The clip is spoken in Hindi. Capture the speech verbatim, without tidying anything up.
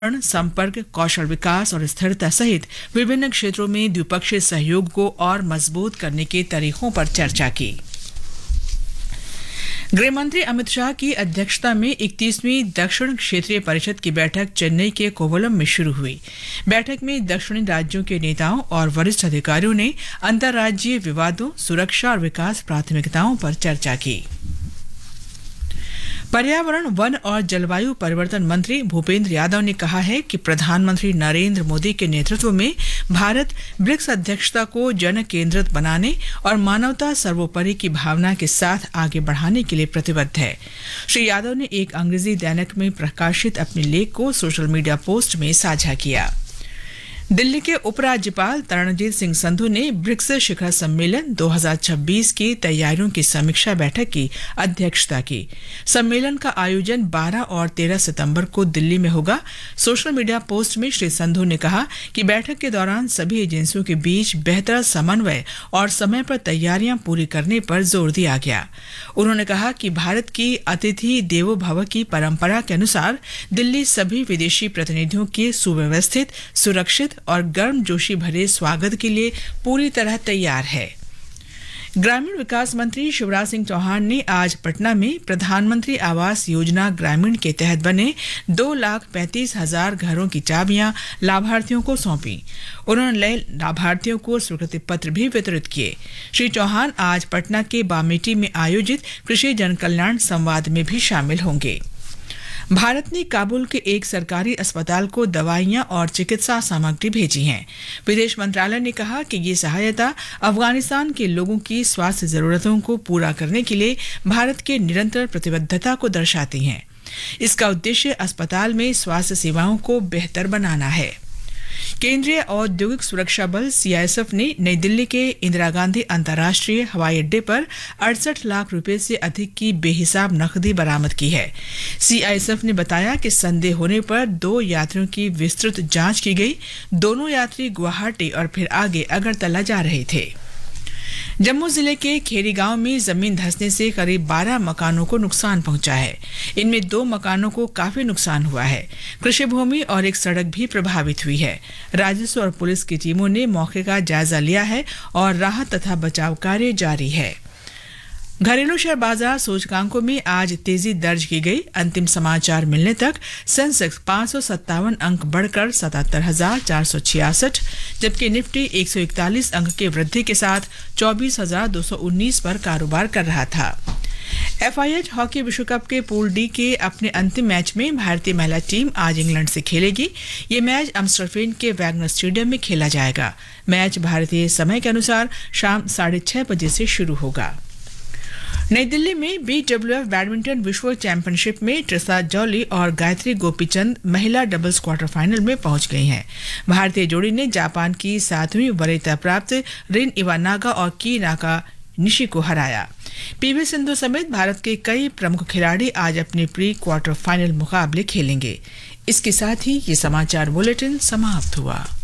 संपर्क, कौशल विकास और स्थिरता सहित विभिन्न क्षेत्रों में द्विपक्षीय सहयोग को और मजबूत करने के तरीकों पर चर्चा की। गृह मंत्री अमित शाह की अध्यक्षता में इकतीसवीं दक्षिण क्षेत्रीय परिषद की बैठक चेन्नई के कोवलम में शुरू हुई। बैठक में दक्षिणी राज्यों के नेताओं और वरिष्ठ अधिकारियों ने अंतर्राज्यीय विवादों, सुरक्षा और विकास प्राथमिकताओं पर चर्चा की। पर्यावरण, वन और जलवायु परिवर्तन मंत्री भूपेंद्र यादव ने कहा है कि प्रधानमंत्री नरेंद्र मोदी के नेतृत्व में भारत ब्रिक्स अध्यक्षता को जन केंद्रित बनाने और मानवता सर्वोपरि की भावना के साथ आगे बढ़ाने के लिए प्रतिबद्ध है। श्री यादव ने एक अंग्रेजी दैनिक में प्रकाशित अपने लेख को सोशल मीडिया पोस्ट में साझा किया। दिल्ली के उपराज्यपाल तरणजीत सिंह संधू ने ब्रिक्स शिखर सम्मेलन दो हज़ार छब्बीस की तैयारियों की समीक्षा बैठक की अध्यक्षता की। सम्मेलन का आयोजन बारह और तेरह सितंबर को दिल्ली में होगा। सोशल मीडिया पोस्ट में श्री संधू ने कहा कि बैठक के दौरान सभी एजेंसियों के बीच बेहतर समन्वय और समय पर तैयारियां पूरी करने पर जोर दिया गया। उन्होंने कहा कि भारत की अतिथि देवो भव की परंपरा के अनुसार दिल्ली सभी विदेशी प्रतिनिधियों के सुव्यवस्थित, सुरक्षित और गर्मजोशी भरे स्वागत के लिए पूरी तरह तैयार है। ग्रामीण विकास मंत्री शिवराज सिंह चौहान ने आज पटना में प्रधानमंत्री आवास योजना ग्रामीण के तहत बने दो लाख पैंतीस हजार घरों की चाबियां लाभार्थियों को सौंपी। उन्होंने नए लाभार्थियों को स्वीकृति पत्र भी वितरित किए। श्री चौहान आज पटना के बामेटी में आयोजित कृषि जनकल्याण संवाद में भी शामिल होंगे। भारत ने काबुल के एक सरकारी अस्पताल को दवाइयां और चिकित्सा सामग्री भेजी हैं। विदेश मंत्रालय ने कहा कि ये सहायता अफगानिस्तान के लोगों की स्वास्थ्य जरूरतों को पूरा करने के लिए भारत के निरंतर प्रतिबद्धता को दर्शाती है। इसका उद्देश्य अस्पताल में स्वास्थ्य सेवाओं को बेहतर बनाना है। केंद्रीय औद्योगिक सुरक्षा बल सी आई एस एफ ने नई दिल्ली के इंदिरा गांधी अंतर्राष्ट्रीय हवाई अड्डे पर अड़सठ लाख रुपए से अधिक की बेहिसाब नकदी बरामद की है। सी आई एस एफ ने बताया कि संदेह होने पर दो यात्रियों की विस्तृत जांच की गई। दोनों यात्री गुवाहाटी और फिर आगे अगरतला जा रहे थे। जम्मू जिले के खेरी गांव में जमीन धंसने से करीब बारह मकानों को नुकसान पहुंचा है। इनमें दो मकानों को काफी नुकसान हुआ है। कृषि भूमि और एक सड़क भी प्रभावित हुई है। राजस्व और पुलिस की टीमों ने मौके का जायजा लिया है और राहत तथा बचाव कार्य जारी है। घरेलू शेयर बाजार सूचकांकों में आज तेजी दर्ज की गई। अंतिम समाचार मिलने तक सेंसेक्स पाँच सौ सत्तावन अंक बढ़कर सतहत्तर हजार चार सौ छियासठ, जबकि निफ्टी एक सौ इकतालीस अंक के वृद्धि के साथ चौबीस हजार दो सौ उन्नीस पर कारोबार कर रहा था। एफ आई एच हॉकी विश्व कप के पूल डी के अपने अंतिम मैच में भारतीय महिला टीम आज इंग्लैंड से खेलेगी। ये मैच एम्स्टर्डम के वैगनर स्टेडियम में खेला जाएगा। मैच भारतीय समय के अनुसार शाम साढ़े छह बजे से शुरू होगा। नई दिल्ली में बी डब्ल्यू एफ बैडमिंटन विश्व चैंपियनशिप में ट्रिसा जॉली और गायत्री गोपीचंद महिला डबल्स क्वार्टर फाइनल में पहुंच गई हैं। भारतीय जोड़ी ने जापान की सातवीं वरीयता प्राप्त रिन इवानागा और की नाका निशी को हराया। पीवी सिंधु समेत भारत के कई प्रमुख खिलाड़ी आज अपने प्री क्वार्टर फाइनल मुकाबले खेलेंगे। इसके साथ ही ये समाचार बुलेटिन समाप्त हुआ।